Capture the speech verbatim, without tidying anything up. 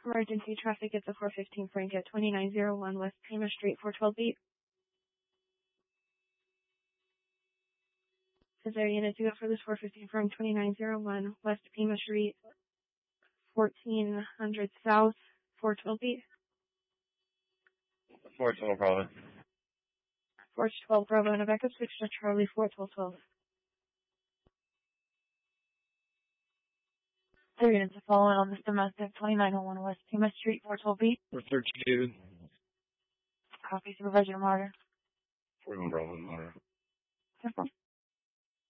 Emergency traffic at the four fifteen Frank at twenty-nine oh one West Pima Street, four twelve beat. Is there a unit to go for this four fifteen Frank twenty-nine oh one West Pima Street, fourteen hundred South, four twelve beat? four twelve, Bravo. four twelve Bravo, and a backup switch to Charlie, four twelve twelve. There units are following on this domestic, twenty-nine oh one West Pima Street, four twelve beat. four thirty-two. Copy, Supervisor Martyr. forty-one, Bravo, Martyr. No problem.